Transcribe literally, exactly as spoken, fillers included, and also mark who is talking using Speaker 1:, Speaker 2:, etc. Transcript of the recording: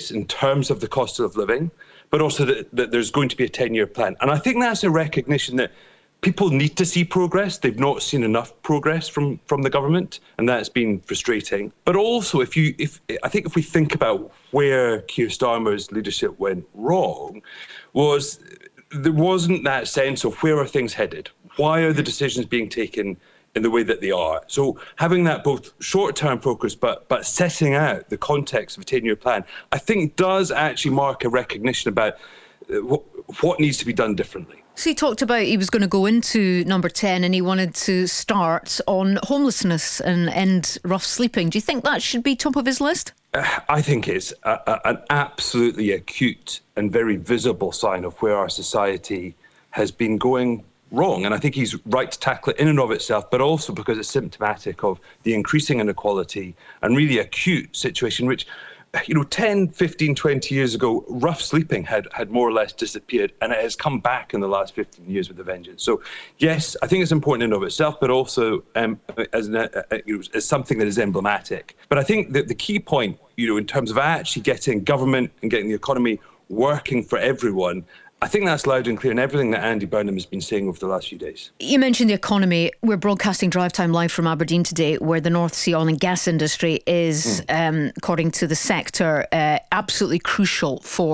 Speaker 1: ambitious in terms of the cost of living, but also that, that there's going to be a ten-year plan. And I think that's a recognition that people need to see progress. They've not seen enough progress from, from the government, and that's been frustrating. But also, if you, if I think if we think about where Keir Starmer's leadership went wrong, was there wasn't that sense of where are things headed? Why are the decisions being taken in the way that they are? So having that both short-term focus, but but setting out the context of a ten-year plan, I think does actually mark a recognition about what, what needs to be done differently.
Speaker 2: So he talked about he was going to go into number ten and he wanted to start on homelessness and end rough sleeping. Do you think that should be top of his list?
Speaker 1: Uh, I think it's a, a, an absolutely acute and very visible sign of where our society has been going wrong. And I think he's right to tackle it in and of itself, but also because it's symptomatic of the increasing inequality and really acute situation, which, you know, ten, fifteen, twenty years ago, rough sleeping had, had more or less disappeared, and it has come back in the last fifteen years with a vengeance. So, yes, I think it's important in and of itself, but also um, as, an, uh, you know, as something that is emblematic. But I think that the key point, you know, in terms of actually getting government and getting the economy working for everyone, I think that's loud and clear in everything that Andy Burnham has been saying over the last few days.
Speaker 2: You mentioned the economy. We're broadcasting Drive Time live from Aberdeen today, where the North Sea oil and gas industry is, mm. um, according to the sector, uh, absolutely crucial for